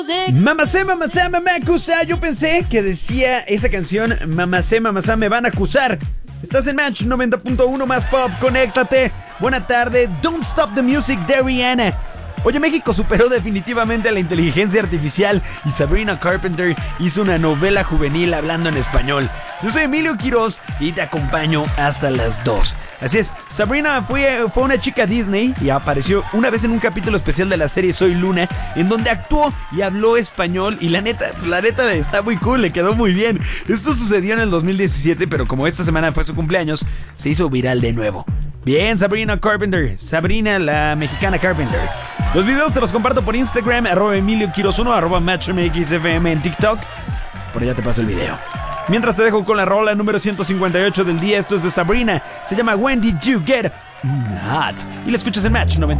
Mamacé, mamacé, me acusa. Yo pensé que decía esa canción, mamacé, mamacé, me van a acusar. Estás en Match 90.1 más pop, conéctate. Buena tarde, Don't Stop the Music de Rihanna. Oye, México superó definitivamente a la inteligencia artificial y Sabrina Carpenter hizo una novela juvenil hablando en español. Yo soy Emilio Quiroz y te acompaño hasta las 2. Así es, Sabrina fue una chica Disney y apareció una vez en un capítulo especial de la serie Soy Luna, en donde actuó y habló español y la neta está muy cool, le quedó muy bien. Esto sucedió en el 2017, pero como esta semana fue su cumpleaños, se hizo viral de nuevo. Bien, Sabrina Carpenter, Sabrina la mexicana Carpenter. Los videos te los comparto por Instagram, @EmilioQuiroz1, @MatchMXFM en TikTok. Por allá te paso el video. Mientras te dejo con la rola número 158 del día. Esto es de Sabrina, se llama When Did You Get Hot y la escuchas en Match 90.